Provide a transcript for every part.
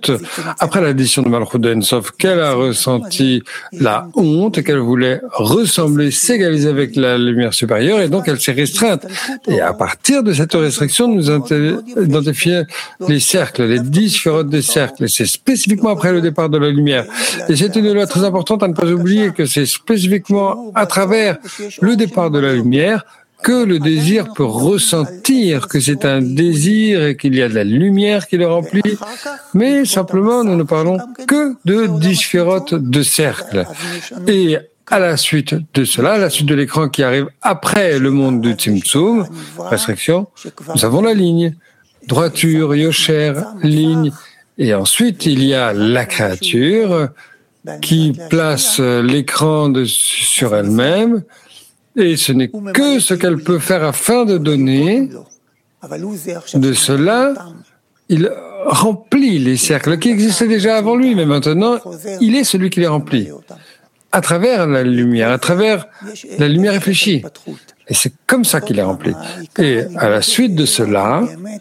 après l'addition de Malchut de Ensof, qu'elle a ressenti la honte et qu'elle voulait ressembler, s'égaliser avec la lumière supérieure, et donc elle s'est restreinte. Et à partir de cette restriction, nous identifions les cercles, les 10 sphérotes des cercles, et c'est spécifiquement après le départ de la lumière. Et c'est une loi très importante à ne pas oublier que c'est spécifiquement à travers le départ de la lumière que le désir peut ressentir que c'est un désir et qu'il y a de la lumière qui le remplit, mais simplement nous ne parlons que de 10 sphérotes de cercle. Et à la suite de cela, à la suite de l'écran qui arrive après le monde du Tzimtzum, restriction, nous avons la ligne, droiture, yosher, ligne, et ensuite il y a la créature qui place l'écran sur elle-même, et ce n'est que ce qu'elle peut faire afin de donner. De cela, il remplit les cercles qui existaient déjà avant lui, mais maintenant, il est celui qui les remplit. À travers la lumière réfléchie. Et c'est comme ça qu'il est rempli. Et à la suite de cela,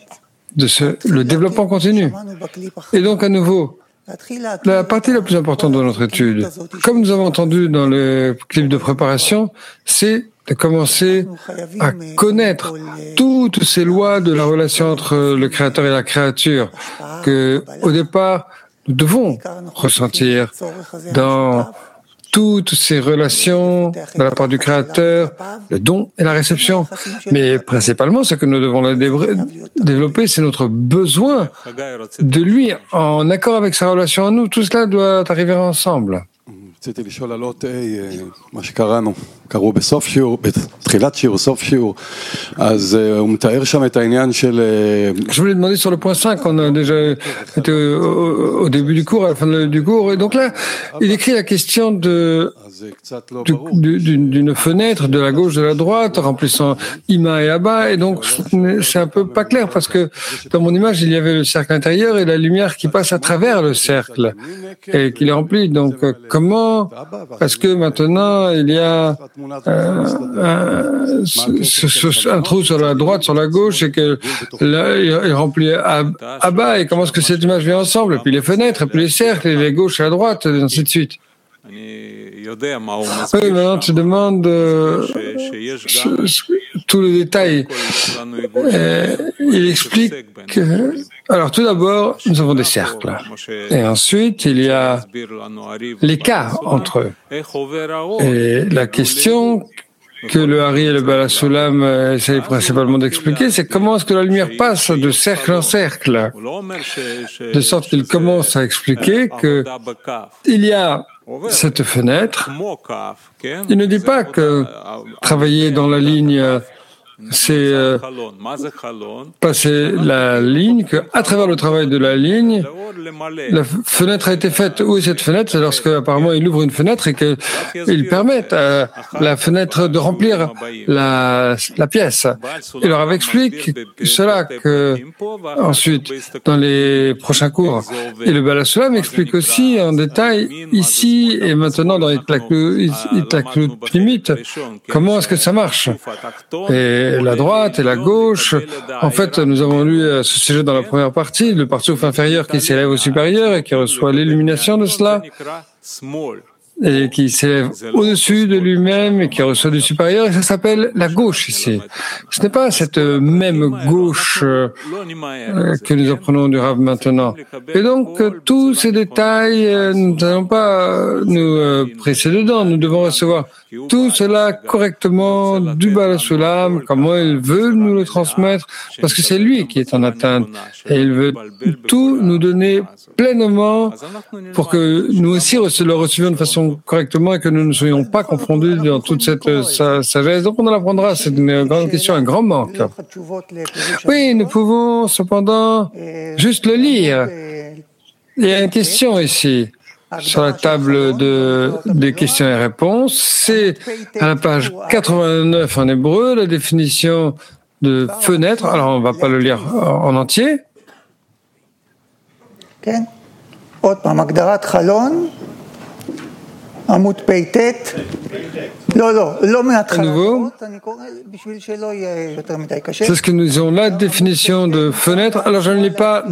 le développement continue. Et donc, à nouveau, la partie la plus importante de notre étude, comme nous avons entendu dans le clip de préparation, c'est de commencer à connaître toutes ces lois de la relation entre le créateur et la créature, que, au départ, nous devons ressentir dans toutes ces relations de la part du Créateur, le don et la réception. Mais principalement, ce que nous devons développer, c'est notre besoin de lui, en accord avec sa relation à nous. Tout cela doit arriver ensemble. רציתי לשאול על אות A, מה קראו בסוף שיעור, בתחילת שיעור, סוף שיעור, אז הוא מתאר שם את העניין של... Je voulais demander sur le point 5, on a déjà été au début du cours, à la fin du cours, et donc là, il écrit la question d'une fenêtre de la gauche, de la droite, remplissant Ima et Abba, et donc c'est un peu pas clair, parce que dans mon image, il y avait le cercle intérieur et la lumière qui passe à travers le cercle, et qui les remplit, donc comment est-ce que maintenant il y a un trou sur la droite, sur la gauche, et que là, il remplit Abba, et comment est-ce que cette image vient ensemble, et puis les fenêtres, et puis les cercles, et les gauches et la droite, et ainsi de suite. Oui, maintenant tu demandes tout le détail. Il explique que... Alors tout d'abord, nous avons des cercles. Et ensuite, il y a l'écart entre eux. Et la question que le Hari et le Balasulam essayent principalement d'expliquer, c'est comment est-ce que la lumière passe de cercle en cercle. De sorte qu'il commence à expliquer que il y a cette fenêtre. Il ne dit pas que travailler dans la ligne, c'est passer la ligne, qu'à travers le travail de la ligne, la fenêtre a été faite. Où est cette fenêtre? C'est lorsque, apparemment, il ouvre une fenêtre et qu'il permet à la fenêtre de remplir la pièce. Il leur explique cela que, ensuite, dans les prochains cours. Et le Balasulam explique aussi en détail, ici et maintenant, dans Itlaklut Pnimit, comment est-ce que ça marche. Et la droite et la gauche. En fait, nous avons lu ce sujet dans la première partie, le partiouf inférieur qui s'élève au supérieur et qui reçoit l'illumination de cela, et qui s'élève au-dessus de lui-même et qui reçoit du supérieur, et ça s'appelle la gauche ici. Ce n'est pas cette même gauche que nous apprenons du Rav maintenant. Et donc, tous ces détails, nous n'allons pas nous presser dedans. Nous devons recevoir tout cela correctement du Balasulam, comment il veut nous le transmettre, parce que c'est lui qui est en atteinte. Et il veut tout nous donner pleinement pour que nous aussi le recevions de façon correctement et que nous ne soyons pas confondus dans toute cette sagesse. Donc on en apprendra, c'est une grande question, un grand manque. Oui, nous pouvons cependant juste le lire. Il y a une question ici sur la table des questions et réponses. C'est à la page 89 en hébreu, la définition de fenêtre. Alors on ne va pas le lire en entier. À nouveau, c'est ce que nous avons, la définition de fenêtre. Alors je ne lis pas